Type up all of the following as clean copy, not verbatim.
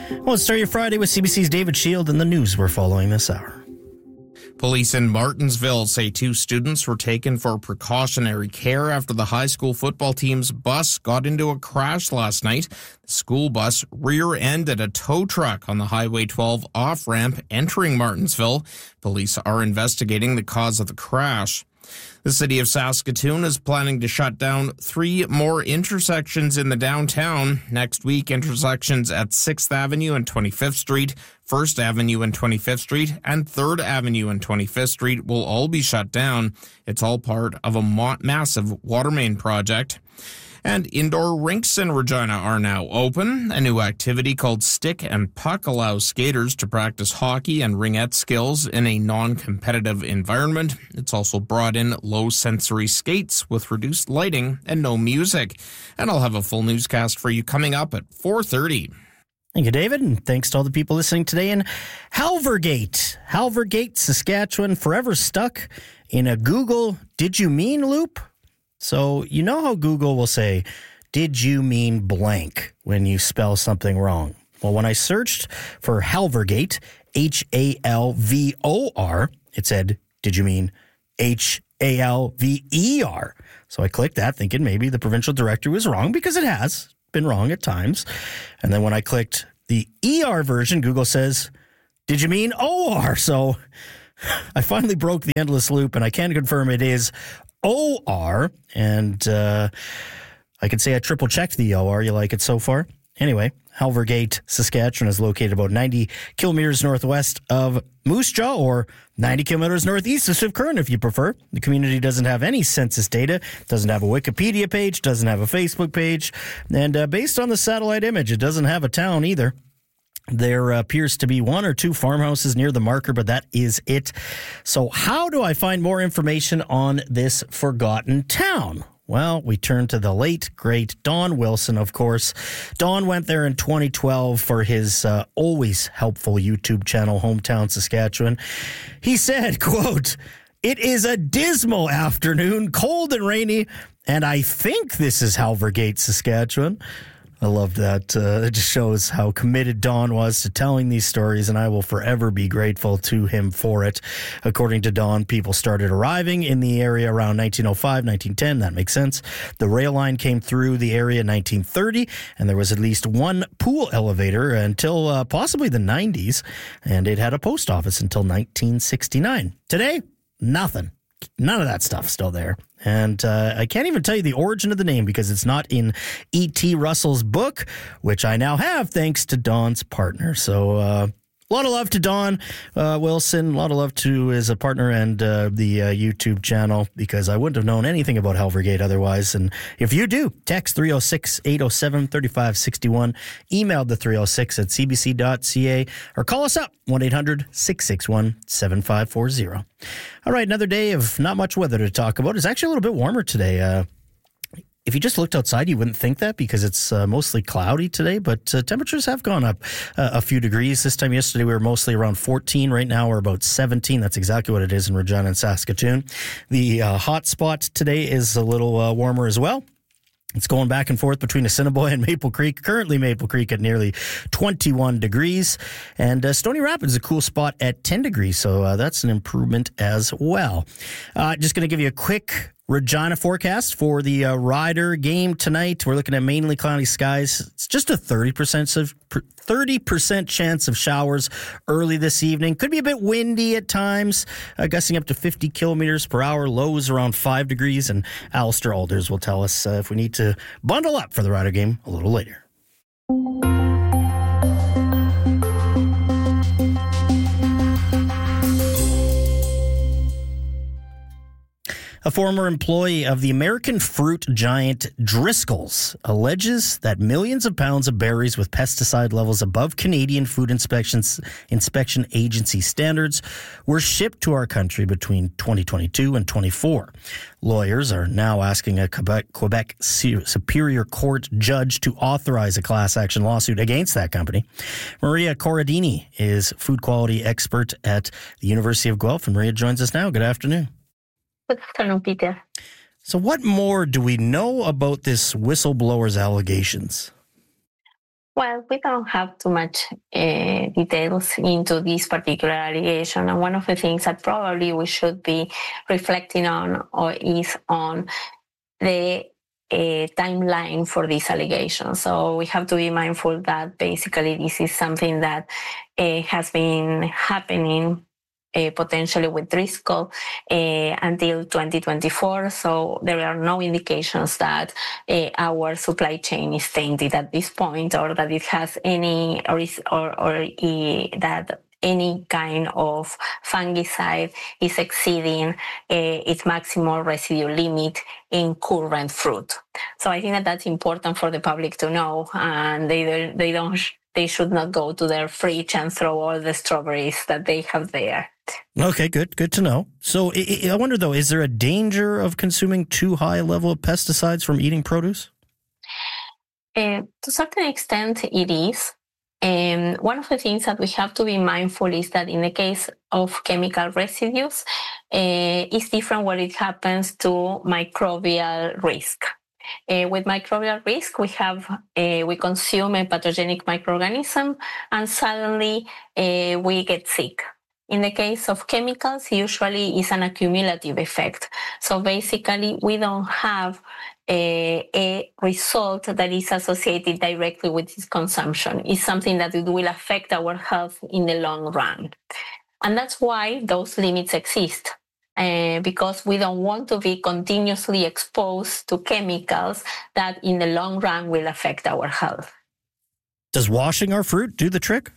Well, let's start your Friday with CBC's David Shield and the news we're following this hour. Police in Martensville say 2 students were taken for precautionary care after the high school football team's bus got into a crash last night. The school bus rear-ended a tow truck on the Highway 12 off-ramp entering Martensville. Police are investigating the cause of the crash. The city of Saskatoon is planning to shut down 3 more intersections in the downtown. Next week, intersections at 6th Avenue and 25th Street, 1st Avenue and 25th Street, and 3rd Avenue and 25th Street will all be shut down. It's all part of a massive water main project. And indoor rinks in Regina are now open. A new activity called Stick and Puck allows skaters to practice hockey and ringette skills in a non-competitive environment. It's also brought in low-sensory skates with reduced lighting and no music. And I'll have a full newscast for you coming up at 4:30. Thank you, David, and thanks to all the people listening today in Halvergate, Saskatchewan, forever stuck in a Google "Did you mean" loop. So you know how Google will say, "Did you mean blank" when you spell something wrong? Well, when I searched for Halvergate, Halvor, it said, "Did you mean Halver?" So I clicked that thinking maybe the provincial directory was wrong, because it has been wrong at times. And then when I clicked the ER version, Google says, "Did you mean OR?" So I finally broke the endless loop, and I can confirm it is OR, and I can say I triple-checked the OR. You like it so far? Anyway, Halvergate, Saskatchewan is located about 90 kilometers northwest of Moose Jaw, or 90 kilometers northeast of Swift Current, if you prefer. The community doesn't have any census data, doesn't have a Wikipedia page, doesn't have a Facebook page, and based on the satellite image, it doesn't have a town either. There appears to be 1 or 2 farmhouses near the marker, but that is it. So how do I find more information on this forgotten town? Well, we turn to the late, great Don Wilson, of course. Don went there in 2012 for his always helpful YouTube channel, Hometown Saskatchewan. He said, quote, "It is a dismal afternoon, cold and rainy, and I think this is Halvergate, Saskatchewan." I loved that. It just shows how committed Don was to telling these stories, and I will forever be grateful to him for it. According to Don, people started arriving in the area around 1905, 1910. That makes sense. The rail line came through the area in 1930, and there was at least 1 pool elevator until possibly the 90s, and it had a post office until 1969. Today, nothing. None of that stuff still there. And I can't even tell you the origin of the name, because it's not in E.T. Russell's book, which I now have thanks to Don's partner. So a lot of love to Don Wilson. A lot of love to his partner and the YouTube channel, because I wouldn't have known anything about Halvergate otherwise. And if you do, text 306-807-3561, email the 306@cbc.ca, or call us up, 1-800-661-7540. All right, another day of not much weather to talk about. It's actually a little bit warmer today. If you just looked outside, you wouldn't think that, because it's mostly cloudy today, but temperatures have gone up a few degrees. This time yesterday, we were mostly around 14. Right now, we're about 17. That's exactly what it is in Regina and Saskatoon. The hot spot today is a little warmer as well. It's going back and forth between Assiniboia and Maple Creek. Currently, Maple Creek at nearly 21 degrees. And Stony Rapids is a cool spot at 10 degrees. So that's an improvement as well. Just going to give you a quick Regina forecast for the Rider game tonight. We're looking at mainly cloudy skies. It's just a 30% chance of showers early this evening. Could be a bit windy at times, gusting up to 50 kilometers per hour. Lows around 5 degrees. And Alistair Alders will tell us if we need to bundle up for the Rider game a little later. A former employee of the American fruit giant Driscoll's alleges that millions of pounds of berries with pesticide levels above Canadian Food Inspection Agency standards were shipped to our country between 2022 and 24. Lawyers are now asking a Quebec Superior Court judge to authorize a class action lawsuit against that company. Maria Corradini is food quality expert at the University of Guelph, and Maria joins us now. Good afternoon. Good afternoon, Peter. So what more do we know about this whistleblower's allegations? Well, we don't have too much details into this particular allegation. And one of the things that probably we should be reflecting on is on the timeline for this allegation. So we have to be mindful that basically this is something that has been happening potentially with Driscoll until 2024. So there are no indications that our supply chain is tainted at this point, or that it has any, that any kind of fungicide is exceeding its maximal residue limit in current fruit. So I think that that's important for the public to know, and they should not go to their fridge and throw all the strawberries that they have there. Okay, good to know. So I wonder, though, is there a danger of consuming too high a level of pesticides from eating produce? To a certain extent, it is. One of the things that we have to be mindful is that in the case of chemical residues, it's different when it happens to microbial risk. With microbial risk, we consume a pathogenic microorganism and suddenly we get sick. In the case of chemicals, usually it's an accumulative effect. So basically, we don't have a result that is associated directly with this consumption. It's something that it will affect our health in the long run. And that's why those limits exist. Because we don't want to be continuously exposed to chemicals that in the long run will affect our health. Does washing our fruit do the trick?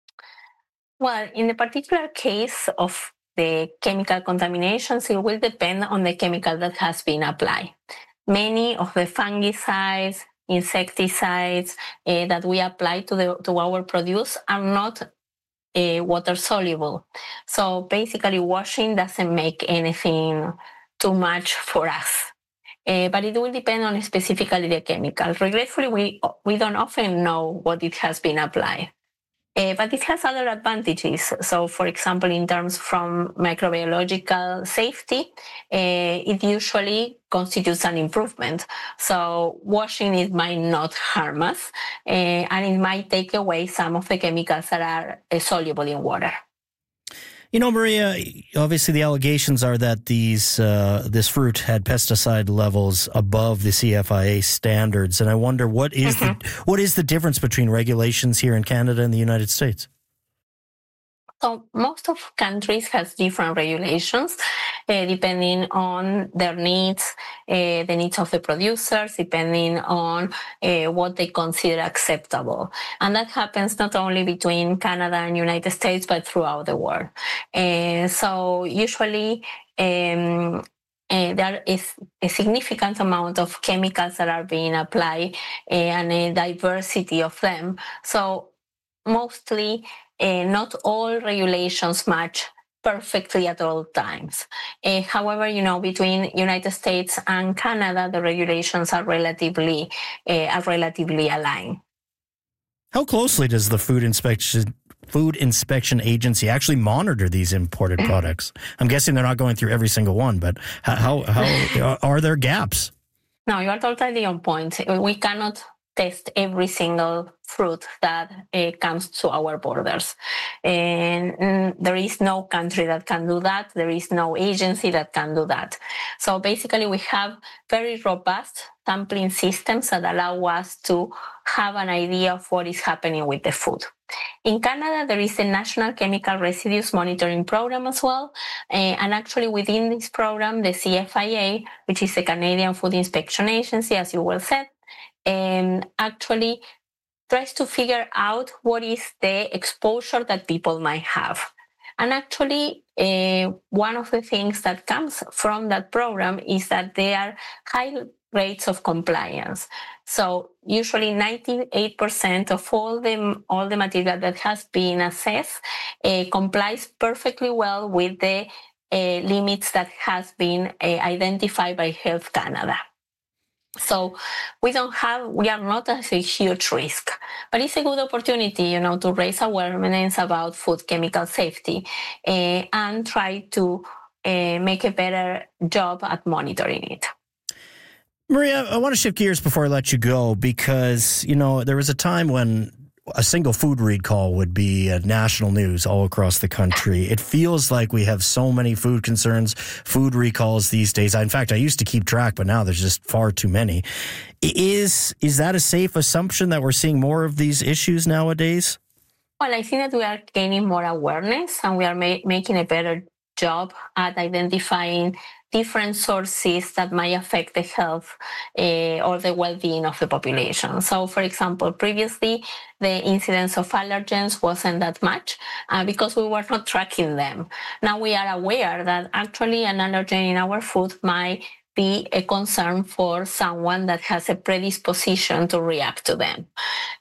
Well, in the particular case of the chemical contaminations, it will depend on the chemical that has been applied. Many of the fungicides, insecticides that we apply to our produce are not water soluble. So basically, washing doesn't make anything too much for us. But it will depend on specifically the chemical. Regretfully, we don't often know what it has been applied. But it has other advantages. So, for example, in terms from microbiological safety, it usually constitutes an improvement. So washing it might not harm us, and it might take away some of the chemicals that are soluble in water. You know, Maria, obviously the allegations are that this fruit had pesticide levels above the CFIA standards, and I wonder what is the difference between regulations here in Canada and the United States? So most of countries has different regulations depending on their needs, the needs of the producers, depending on what they consider acceptable. And that happens not only between Canada and United States, but throughout the world. So usually there is a significant amount of chemicals that are being applied and a diversity of them. So mostly not all regulations match perfectly at all times. However, between United States and Canada, the regulations are relatively aligned. How closely does the Food Inspection Agency actually monitor these imported products? I'm guessing they're not going through every single one, but how are there gaps? No, you are totally on point. We cannot test every single fruit that comes to our borders. And there is no country that can do that. There is no agency that can do that. So basically, we have very robust sampling systems that allow us to have an idea of what is happening with the food. In Canada, there is a National Chemical Residues Monitoring Program as well. And actually within this program, the CFIA, which is the Canadian Food Inspection Agency, as you well said, actually tries to figure out what is the exposure that people might have. And actually, one of the things that comes from that program is that there are high rates of compliance. So usually 98% of all the material that has been assessed complies perfectly well with the limits that has been identified by Health Canada. So we are not at a huge risk, but it's a good opportunity, to raise awareness about food chemical safety and try to make a better job at monitoring it. Maria, I want to shift gears before I let you go because, there was a time when a single food recall would be national news all across the country. It feels like we have so many food concerns, food recalls these days. In fact, I used to keep track, but now there's just far too many. Is that a safe assumption that we're seeing more of these issues nowadays? Well, I think that we are gaining more awareness, and we are making a better job at identifying different sources that might affect the health or the well-being of the population. So, for example, previously, the incidence of allergens wasn't that much because we were not tracking them. Now we are aware that actually an allergen in our food might be a concern for someone that has a predisposition to react to them.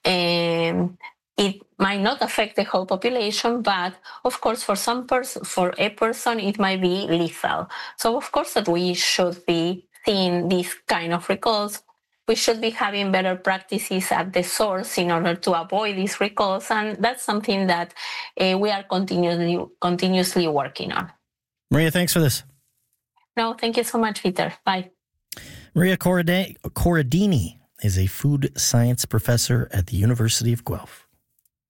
It might not affect the whole population, but of course, for a person, it might be lethal. So of course that we should be seeing these kind of recalls. We should be having better practices at the source in order to avoid these recalls. And that's something that we are continuously working on. Maria, thanks for this. No, thank you so much, Peter. Bye. Maria Corradini is a food science professor at the University of Guelph.